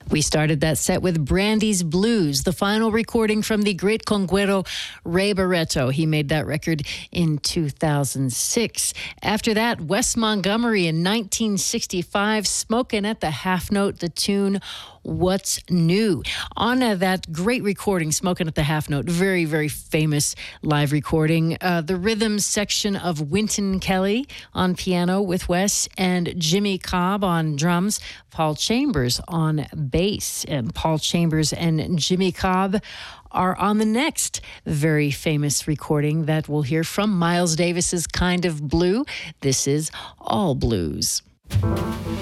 We started that set with Brandy's Blues, the final recording from the great conguero Ray Barretto. He made that record in 2006. After that, Wes Montgomery in 1965, Smoking at the Half Note, the tune What's New. On that great recording, Smoking at the Half Note, very, very famous live recording. The rhythm section of Wynton Kelly on piano with Wes, and Jimmy Cobb on drums, Paul Chambers on bass. And Paul Chambers and Jimmy Cobb are on the next very famous recording that we'll hear from Miles Davis's Kind of Blue. This is All Blues.